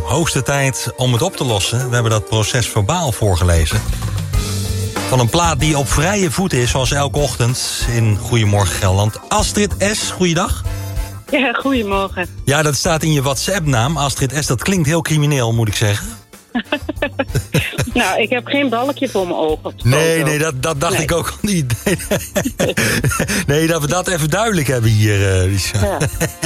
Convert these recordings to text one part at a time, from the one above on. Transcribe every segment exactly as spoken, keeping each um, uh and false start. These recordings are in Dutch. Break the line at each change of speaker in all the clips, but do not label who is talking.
hoogste tijd om het op te lossen. We hebben dat proces verbaal voorgelezen. Van een plaat die op vrije voet is, zoals elke ochtend in Goedemorgen Gelderland. Astrid S., goeiedag.
Ja, goedemorgen.
Ja, dat staat in je WhatsApp-naam, Astrid S. Dat klinkt heel crimineel, moet ik zeggen.
Nou, ik heb geen balkje voor mijn ogen.
Nee, nee, dat, dat dacht
nee.
ik ook niet. Nee, nee, dat we dat even duidelijk hebben hier. Uh,
ja.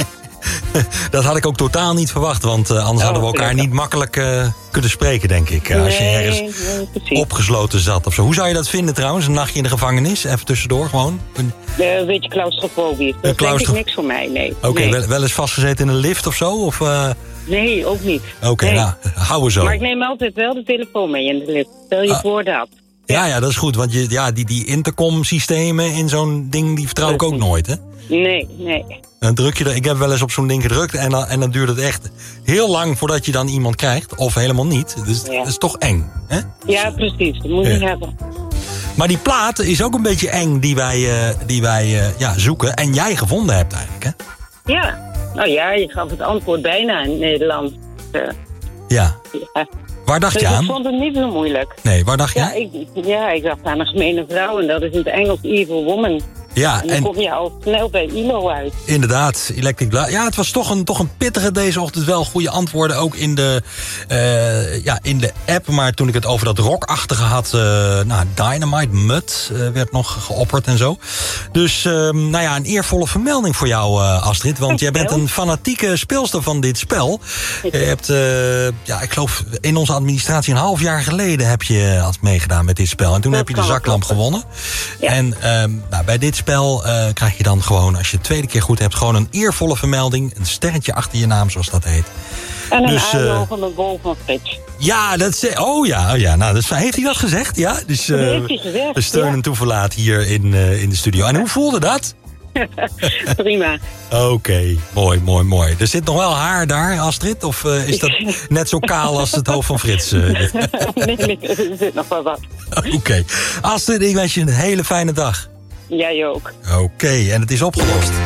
Dat had ik ook totaal niet verwacht, want uh, anders oh, hadden we elkaar gelukkig. niet makkelijk uh, kunnen spreken, denk ik. Uh, als je
nee,
ergens
nee,
opgesloten zat of zo. Hoe zou je dat vinden trouwens, een nachtje in de gevangenis? Even tussendoor gewoon.
Een uh, beetje claustrofobisch. Dat is claustro... denk ik niks voor mij, nee.
Oké, okay,
nee.
wel, wel eens vastgezeten in een lift of zo? Of, uh...
Nee, ook niet.
Oké, okay,
nee.
nou, hou we zo.
Maar ik neem altijd wel de telefoon mee in de lift. Stel je uh, voor dat.
Ja, ja, dat is goed, want je, ja, die, die intercom-systemen in zo'n ding, die vertrouw ik ook nooit, hè?
Nee, nee.
Dan druk je er, ik heb wel eens op zo'n ding gedrukt en dan, en dan duurt het echt heel lang voordat je dan iemand krijgt. Of helemaal niet. Dus ja. Dat is toch eng, hè?
Ja, precies. Dat moet je ja. niet hebben.
Maar die plaat is ook een beetje eng die wij, uh, die wij uh, ja, zoeken. En jij gevonden hebt eigenlijk, hè?
Ja. Nou ja, je gaf het antwoord bijna in Nederland. Uh,
ja.
ja.
Waar dacht
dus
je aan?
Ik vond het niet zo moeilijk.
Nee, waar dacht je?
Ja, ik, ja, ik dacht aan een gemene vrouw en dat is in het Engels Evil Woman.
Ja,
en dan en, kom je al snel bij I L O uit.
Inderdaad, Electric Bla- Ja, het was toch een, toch een pittige deze ochtend. Wel goede antwoorden, ook in de, uh, ja, in de app. Maar toen ik het over dat rockachtige had... Uh, nou, Dynamite, Mud uh, werd nog geopperd en zo. Dus, uh, nou ja, een eervolle vermelding voor jou, uh, Astrid. Want jij bent een fanatieke speelster van dit spel. Je hebt, uh, ja, ik geloof, in onze administratie een half jaar geleden... heb je als meegedaan met dit spel. En toen dat heb je de zaklamp gewonnen. Ja. En uh, nou, bij dit spel uh, krijg je dan gewoon, als je het tweede keer goed hebt... gewoon een eervolle vermelding, een sterretje achter je naam, zoals dat heet.
En een
dus,
aanloop van de bol van Frits.
Ja, dat is, oh ja, oh ja nou, dat is, heeft hij dat gezegd? Ja, dus uh,
dat heeft hij gezegd,
we steun
ja.
en toeverlaat hier in, uh, in de studio. En hoe voelde dat?
Prima.
Oké, okay, mooi, mooi, mooi. Er zit nog wel haar daar, Astrid? Of uh, is dat net zo kaal als het hoofd van Frits? Uh?
nee, nee, er zit nog wel wat.
Oké. Okay. Astrid, ik wens je een hele fijne dag.
Jij ook.
Oké, okay, en het is opgelost.